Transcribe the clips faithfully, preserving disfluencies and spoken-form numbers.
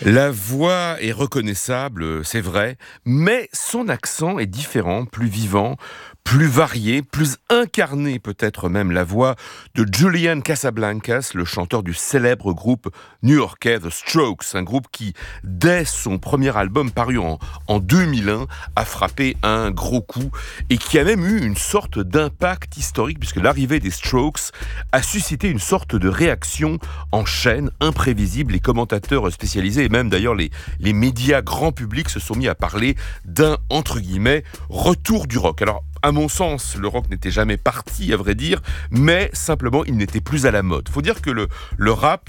La voix est reconnaissable, c'est vrai, mais son accent est différent, plus vivant, plus varié, plus incarné peut-être même. La voix de Julian Casablancas, le chanteur du célèbre groupe new-yorkais The Strokes, un groupe qui, dès son premier album paru en, en deux mille un, a frappé un gros coup et qui a même eu une sorte d'impact historique puisque l'arrivée des Strokes a suscité une sorte de réaction en chaîne imprévisible. Les commentateurs spécialisés et même d'ailleurs les, les médias grand public se sont mis à parler d'un, entre guillemets, retour du rock. Alors, à mon sens, le rock n'était jamais parti, à vrai dire, mais simplement, il n'était plus à la mode. Faut dire que le, le rap,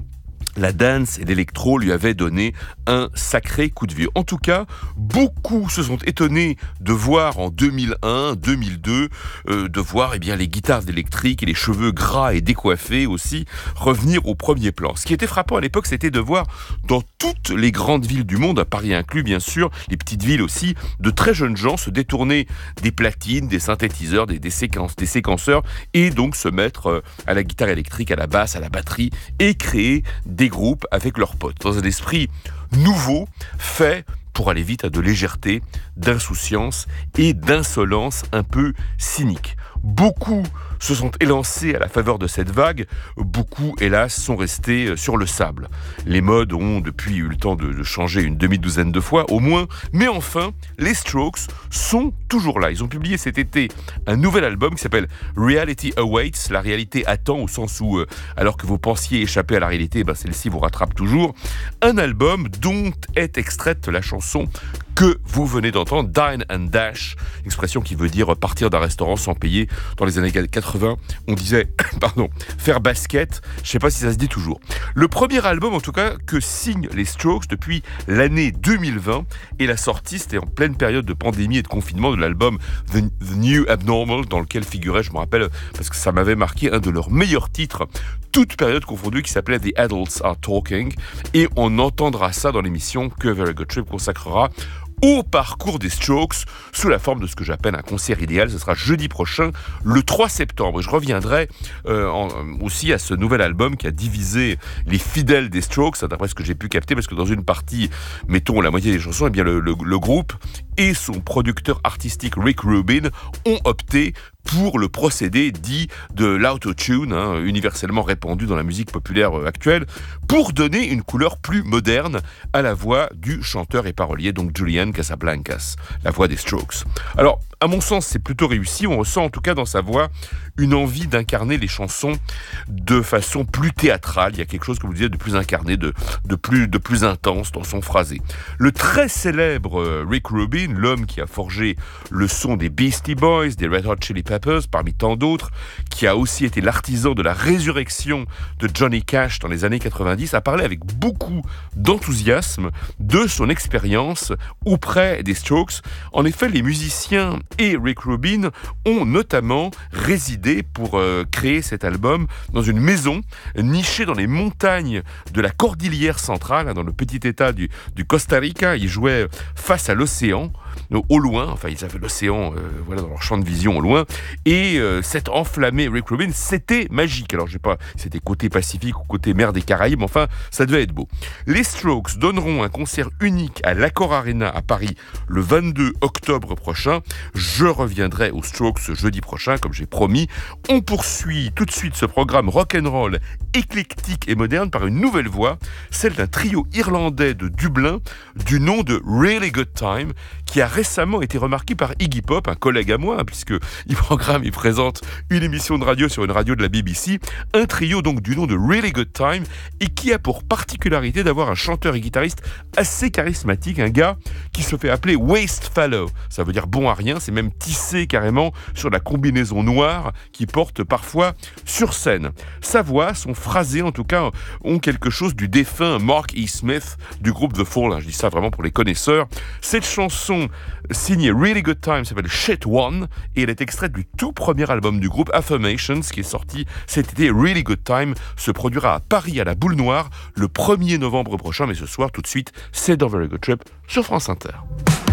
la dance et l'électro lui avaient donné un sacré coup de vieux. En tout cas, beaucoup se sont étonnés de voir en deux mille un, deux mille deux, euh, de voir eh bien, les guitares électriques et les cheveux gras et décoiffés aussi revenir au premier plan. Ce qui était frappant à l'époque, c'était de voir dans toutes les grandes villes du monde, à Paris inclus bien sûr, les petites villes aussi, de très jeunes gens se détourner des platines, des synthétiseurs, des, des, séquences, des séquenceurs et donc se mettre euh, à la guitare électrique, à la basse, à la batterie et créer des des groupes avec leurs potes, dans un esprit nouveau, fait pour aller vite à de légèreté, d'insouciance et d'insolence un peu cynique. Beaucoup se sont élancés à la faveur de cette vague, beaucoup, hélas, sont restés sur le sable. Les modes ont depuis eu le temps de, de changer une demi-douzaine de fois, au moins, mais enfin, les Strokes sont toujours là. Ils ont publié cet été un nouvel album qui s'appelle Reality Awaits, la réalité attend, au sens où, euh, alors que vous pensiez échapper à la réalité, ben celle-ci vous rattrape toujours. Un album dont est extraite la chanson que vous venez d'entendre, Dine and Dash, expression qui veut dire partir d'un restaurant sans payer. Dans les années quatre-vingts, on disait, pardon, faire basket, je sais pas si ça se dit toujours. Le premier album, en tout cas, que signent les Strokes depuis l'année deux mille vingt, et la sortie, c'était en pleine période de pandémie et de confinement, de l'album The, The New Abnormal, dans lequel figurait, je me rappelle, parce que ça m'avait marqué, un de leurs meilleurs titres, toute période confondue, qui s'appelait The Adults Are Talking, et on entendra ça dans l'émission que Very Good Trip consacrera au parcours des Strokes, sous la forme de ce que j'appelle un concert idéal. Ce sera jeudi prochain, le trois septembre. Je reviendrai euh, en, aussi à ce nouvel album qui a divisé les fidèles des Strokes, d'après ce que j'ai pu capter, parce que dans une partie, mettons la moitié des chansons, eh bien le, le, le groupe et son producteur artistique Rick Rubin ont opté pour le procédé dit de l'autotune, hein, universellement répandu dans la musique populaire actuelle, pour donner une couleur plus moderne à la voix du chanteur et parolier, donc Julian Casablancas, la voix des Strokes. Alors, à mon sens, c'est plutôt réussi. On ressent en tout cas dans sa voix une envie d'incarner les chansons de façon plus théâtrale. Il y a quelque chose, comme vous disiez, de plus incarné, de, de, plus, de plus intense dans son phrasé. Le très célèbre Rick Rubin, l'homme qui a forgé le son des Beastie Boys, des Red Hot Chili Peppers, parmi tant d'autres, qui a aussi été l'artisan de la résurrection de Johnny Cash dans les années quatre-vingt-dix, a parlé avec beaucoup d'enthousiasme de son expérience auprès des Strokes. En effet, les musiciens et Rick Rubin ont notamment résidé pour euh, créer cet album dans une maison nichée dans les montagnes de la Cordillère centrale, hein, dans le petit état du, du Costa Rica. Ils jouaient face à l'océan, au loin, enfin ils avaient l'océan euh, voilà, dans leur champ de vision au loin, et euh, cet enflammé Rick Rubin, c'était magique. Alors je sais pas, c'était côté Pacifique ou côté mer des Caraïbes, enfin ça devait être beau. Les Strokes donneront un concert unique à l'Accor Arena à Paris le vingt-deux octobre prochain. Je reviendrai aux Strokes ce jeudi prochain, comme j'ai promis. On poursuit tout de suite ce programme rock'n'roll éclectique et moderne par une nouvelle voix, celle d'un trio irlandais de Dublin du nom de Really Good Time, qui a récemment été remarqué par Iggy Pop, un collègue à moi, hein, puisque il programme, il présente une émission de radio sur une radio de la B B C, un trio donc du nom de Really Good Time, et qui a pour particularité d'avoir un chanteur et guitariste assez charismatique, un gars qui se fait appeler Waste Fellow. Ça veut dire bon à rien, c'est même tissé carrément sur la combinaison noire qui porte parfois sur scène. Sa voix, son phrasé en tout cas, ont quelque chose du défunt Mark E. Smith du groupe The Fall. Je dis ça vraiment pour les connaisseurs. Cette chanson signée Really Good Time s'appelle Shit One et elle est extraite du tout premier album du groupe Affirmations qui est sorti cet été. Really Good Time se produira à Paris à la Boule Noire le premier novembre prochain, mais ce soir tout de suite c'est dans Very Good Trip sur France Inter.